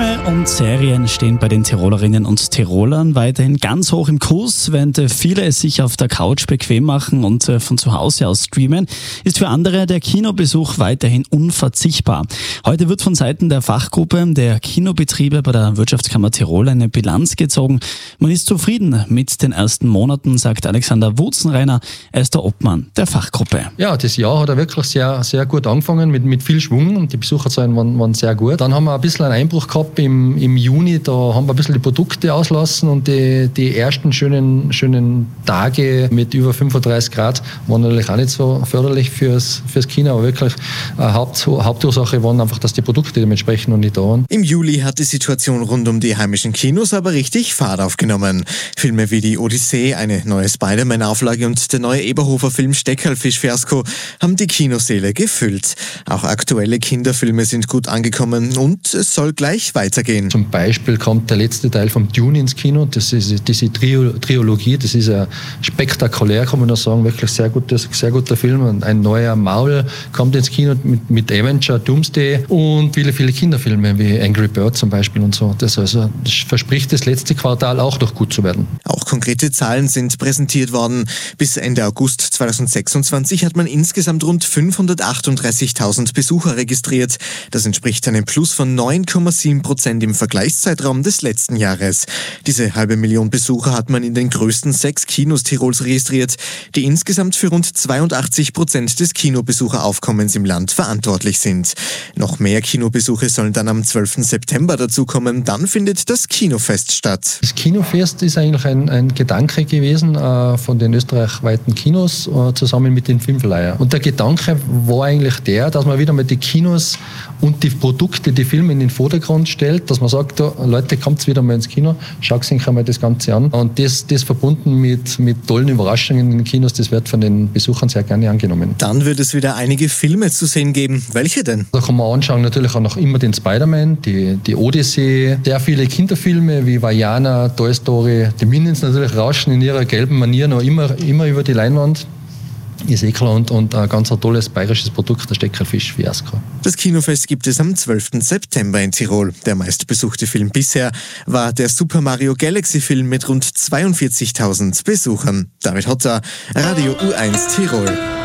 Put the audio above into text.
Filme und Serien stehen bei den Tirolerinnen und Tirolern weiterhin ganz hoch im Kurs. Während viele es sich auf der Couch bequem machen und von zu Hause aus streamen, ist für andere der Kinobesuch weiterhin unverzichtbar. Heute wird von Seiten der Fachgruppe der Kinobetriebe bei der Wirtschaftskammer Tirol eine Bilanz gezogen. Man ist zufrieden mit den ersten Monaten, sagt Alexander Wutzenreiner. Er ist der Obmann der Fachgruppe. Ja, das Jahr hat er wirklich sehr, sehr gut angefangen, mit viel Schwung, und die Besucherzahlen waren sehr gut. Dann haben wir ein bisschen einen Einbruch gehabt im Juni, da haben wir ein bisschen die Produkte auslassen, und die ersten schönen Tage mit über 35 Grad waren natürlich auch nicht so förderlich fürs Kino, aber wirklich Hauptursache waren einfach, dass die Produkte dementsprechend noch nicht da waren. Im Juli hat die Situation rund um die heimischen Kinos aber richtig Fahrt aufgenommen. Filme wie die Odyssee, eine neue Spider-Man-Auflage und der neue Eberhofer-Film Steckerlfisch-Fiasko haben die Kinosäle gefüllt. Auch aktuelle Kinderfilme sind gut angekommen und es soll gleich weitergehen. Zum Beispiel kommt der letzte Teil vom Dune ins Kino. Das ist diese Trilogie, das ist ja spektakulär, kann man nur sagen, wirklich sehr guter Film. Und ein neuer Maul kommt ins Kino mit Avenger, Doomsday und viele Kinderfilme wie Angry Bird zum Beispiel und so. Das verspricht das letzte Quartal auch noch gut zu werden. Auch konkrete Zahlen sind präsentiert worden. Bis Ende August 2026 hat man insgesamt rund 538.000 Besucher registriert. Das entspricht einem Plus von 9,7% im Vergleichszeitraum des letzten Jahres. Diese 500.000 Besucher hat man in den größten 6 Kinos Tirols registriert, die insgesamt für rund 82% des Kinobesucheraufkommens im Land verantwortlich sind. Noch mehr Kinobesuche sollen dann am 12. September dazukommen. Dann findet das Kinofest statt. Das Kinofest ist eigentlich ein Gedanke gewesen von den österreichweiten Kinos zusammen mit den Filmverleihern. Und der Gedanke war eigentlich dass man wieder mal die Kinos und die Produkte, die Filme in den Vordergrund stellt, dass man sagt, Leute, kommt wieder mal ins Kino, schaut sich einmal das Ganze an. Und das verbunden mit tollen Überraschungen in den Kinos, das wird von den Besuchern sehr gerne angenommen. Dann wird es wieder einige Filme zu sehen geben. Welche denn? Da kann man anschauen, natürlich auch noch immer den Spider-Man, die Odyssee, sehr viele Kinderfilme wie Vaiana, Toy Story, die Minions natürlich rauschen in ihrer gelben Manier noch immer über die Leinwand. Ist eh klar, und ein ganz tolles bayerisches Produkt, der Steckerlfisch-Fiasko. Das Kinofest gibt es am 12. September in Tirol. Der meistbesuchte Film bisher war der Super Mario Galaxy-Film mit rund 42.000 Besuchern. David Hotter, Radio U1 Tirol.